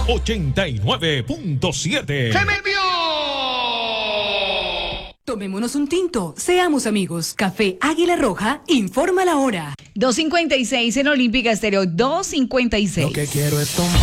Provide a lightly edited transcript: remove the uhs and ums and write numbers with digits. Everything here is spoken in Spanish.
89.7. ¡Se me vio! Tomémonos un tinto, seamos amigos. Café Águila Roja, informa la hora. 2:56 en Olímpica Estéreo, 2:56. Lo que quiero es tomar.